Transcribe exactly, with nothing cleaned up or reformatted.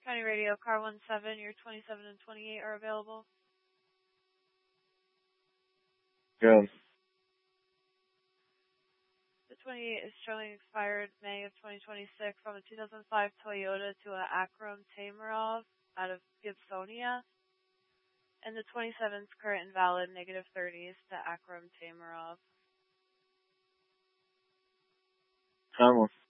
County Radio, car one seven, your twenty-seven and twenty-eight are available. Good. The twenty-eight is showing expired May of twenty twenty-six from a two thousand five Toyota to an Acrom Tamarov out of Gibsonia. And the twenty-seven is current and valid, negative thirties to Acrom Tamarov. Time one.